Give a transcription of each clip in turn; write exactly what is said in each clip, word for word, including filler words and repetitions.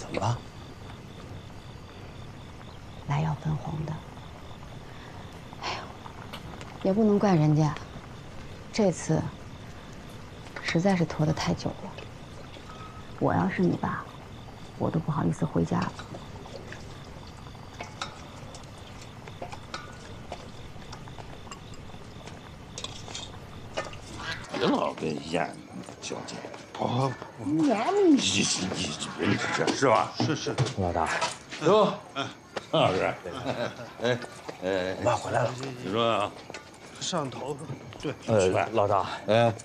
怎么了？ 来要分红的。哎呦，也不能怪人家，这次实在是拖得太久了。我要是你爸，我都不好意思回家了。 别老跟燕较劲。哦，我们你你你别理这是吧？ 是是， 老大， 哟，张老师，哎哎， 妈回来了。 你说啊， 上头，对， 呃，老大， 哎，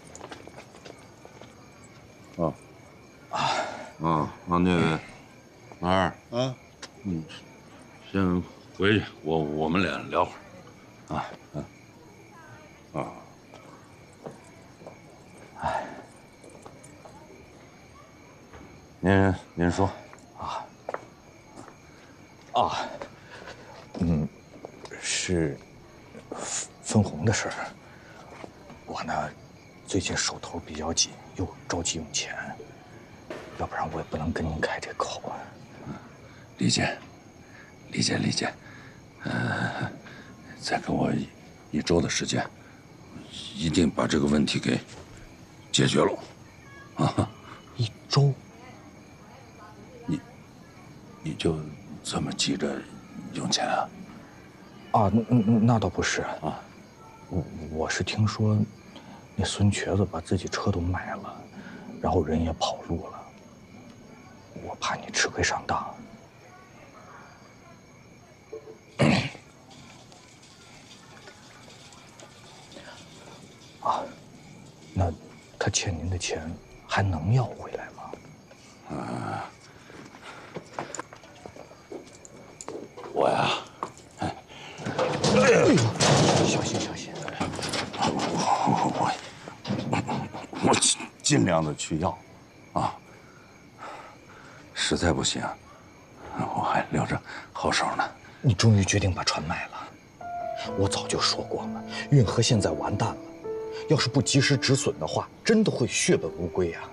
哦，啊啊，那个老二啊， 嗯，先回去，我我们俩聊会儿，啊啊啊，哎，您您说啊啊，嗯，是分红的事儿。我呢，最近手头比较紧，又着急用钱，要不然我也不能跟您开这口啊。 理解，理解理解，呃，再给我一一周的时间，一定把这个问题给解决了，啊！ 一周？ 你你就这么急着用钱啊？ 啊，那那那倒不是啊， 我我是听说，那孙瘸子把自己车都卖了，然后人也跑路了，我怕你吃亏上当。啊，那他欠您的钱还能要回来吗？ 啊，我呀，哎， 哎呦，小心小心！ 我我我我尽尽量的去要，啊，实在不行，我还留着后手呢。 你终于决定把船卖了，我早就说过了，运河现在完蛋了。要是不及时止损的话，真的会血本无归呀！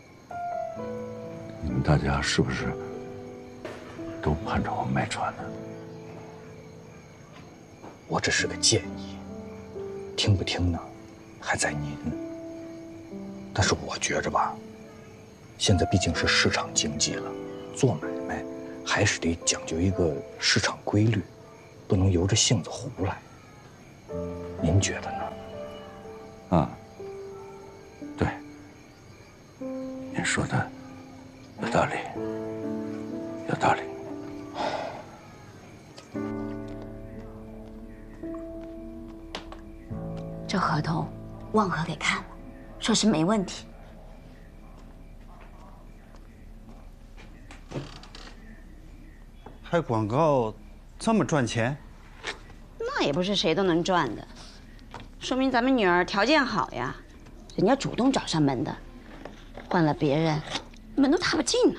你们大家是不是都盼着我卖船呢？ 我只是个建议，听不听呢，还在您。但是我觉着吧，现在毕竟是市场经济了，做买卖还是得讲究一个市场规律，不能由着性子胡来。您觉得呢？ 啊，对，您说的有道理，有道理。 这合同，望河给看了，说是没问题。 拍广告这么赚钱？ 那也不是谁都能赚的，说明咱们女儿条件好呀，人家主动找上门的，换了别人，门都踏不进呢。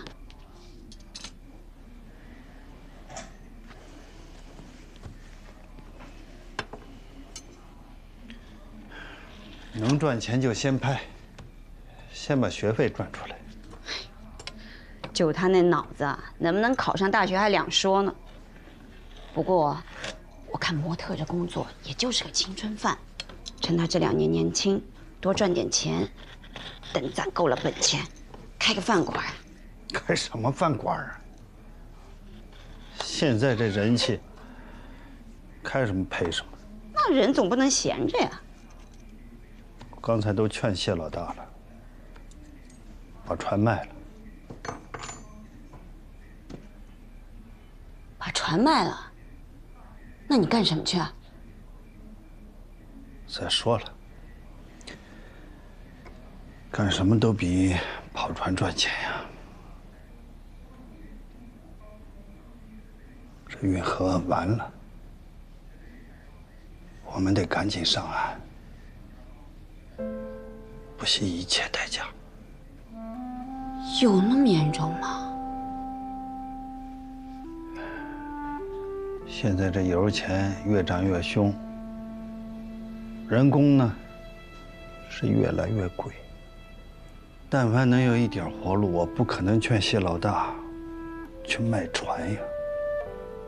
能赚钱就先拍，先把学费赚出来。 就他那脑子啊，能不能考上大学还两说呢。不过，我看模特这工作也就是个青春饭，趁他这两年年轻，多赚点钱，等攒够了本钱，开个饭馆。 开什么饭馆啊？现在这人气，开什么赔什么。 那人总不能闲着呀。 刚才都劝谢老大了，把船卖了。 把船卖了，那你干什么去啊？ 再说了，干什么都比跑船赚钱呀。这运河完了，我们得赶紧上岸，不惜一切代价。 有那么严重吗？ 现在这油钱越涨越凶，人工呢是越来越贵。但凡能有一点活路，我不可能劝谢老大去卖船呀。